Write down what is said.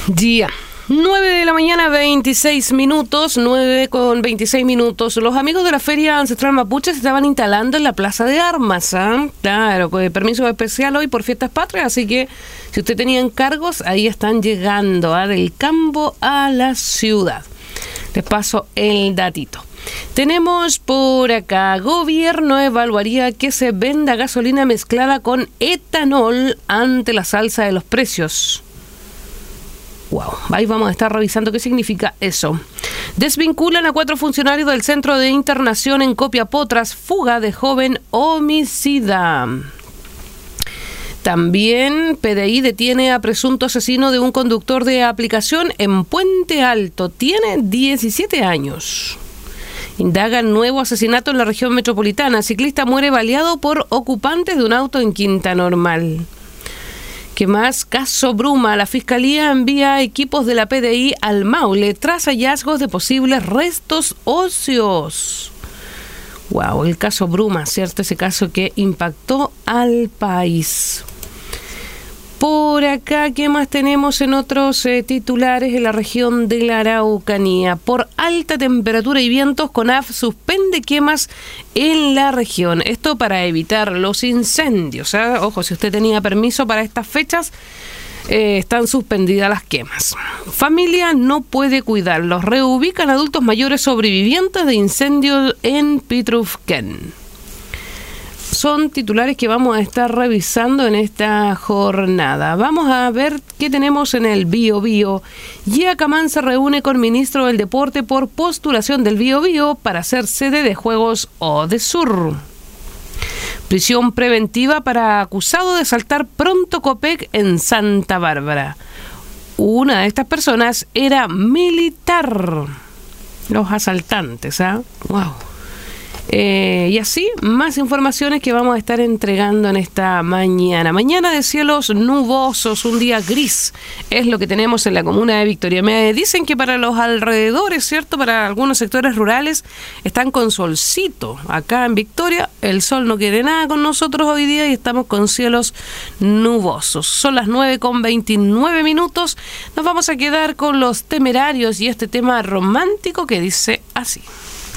Día 9 de la mañana, 26 minutos, 9:26. Los amigos de la Feria Ancestral Mapuche se estaban instalando en la Plaza de Armas, ¿eh? Claro, pues permiso especial hoy por Fiestas Patrias, así que si usted tenía encargos, ahí están llegando, del campo a la ciudad. Les paso el datito. Tenemos por acá, gobierno evaluaría que se venda gasolina mezclada con etanol ante la alza de los precios. Wow, ahí vamos a estar revisando qué significa eso. Desvinculan a 4 funcionarios del Centro de Internación en Copiapó tras fuga de joven homicida. También PDI detiene a presunto asesino de un conductor de aplicación en Puente Alto. Tiene 17 años. Indagan nuevo asesinato en la región metropolitana. Ciclista muere baleado por ocupantes de un auto en Quinta Normal. ¿Qué más? Caso Bruma. La Fiscalía envía equipos de la PDI al Maule tras hallazgos de posibles restos óseos. Wow, el caso Bruma, ¿cierto? Ese caso que impactó al país. Por acá, ¿qué más tenemos en otros titulares en la región de la Araucanía? Por alta temperatura y vientos, CONAF suspende quemas en la región. Esto para evitar los incendios, ¿eh? Ojo, si usted tenía permiso para estas fechas, están suspendidas las quemas. Familia no puede cuidarlos. Reubican adultos mayores sobrevivientes de incendios en Pitrufquén. Son titulares que vamos a estar revisando en esta jornada. Vamos a ver qué tenemos en el Biobío. Yacamán se reúne con ministro del Deporte por postulación del Biobío para ser sede de Juegos Odesur. Prisión preventiva para acusado de asaltar Pronto Copec en Santa Bárbara. Una de estas personas era militar. Los asaltantes, ¿ah? ¡Wow! Y así, más informaciones que vamos a estar entregando en esta mañana. Mañana de cielos nubosos, un día gris, es lo que tenemos en la comuna de Victoria. Me dicen que para los alrededores, ¿cierto? Para algunos sectores rurales, están con solcito. Acá en Victoria, el sol no quiere nada con nosotros hoy día y estamos con cielos nubosos. Son las 9:29. Nos vamos a quedar con Los Temerarios y este tema romántico que dice así.